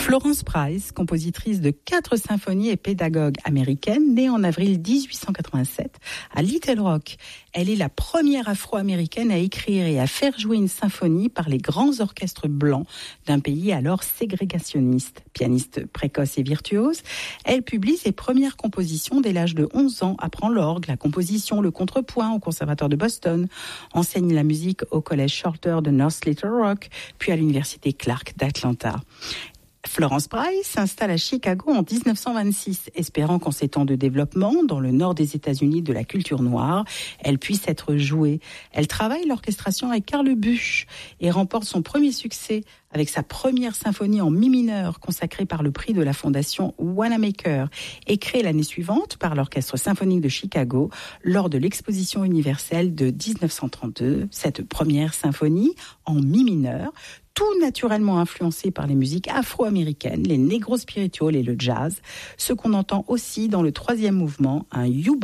Florence Price, compositrice de 4 symphonies et pédagogue américaine, née en avril 1887 à Little Rock. Elle est la première afro-américaine à écrire et à faire jouer une symphonie par les grands orchestres blancs d'un pays alors ségrégationniste. Pianiste précoce et virtuose, elle publie ses premières compositions dès l'âge de 11 ans, apprend l'orgue, la composition, le contrepoint au Conservatoire de Boston, enseigne la musique au collège Shorter de North Little Rock, puis à l'université Clark d'Atlanta. Florence Price s'installe à Chicago en 1926, espérant qu'en ces temps de développement, dans le nord des États-Unis de la culture noire, elle puisse être jouée. Elle travaille l'orchestration avec Karl Busch et remporte son premier succès avec sa première symphonie en mi mineur consacrée par le prix de la fondation Wanamaker et créée l'année suivante par l'Orchestre symphonique de Chicago lors de l'exposition universelle de 1932. Cette première symphonie en mi mineur, tout naturellement influencé par les musiques afro-américaines, les negro spirituals et le jazz, ce qu'on entend aussi dans le troisième mouvement, un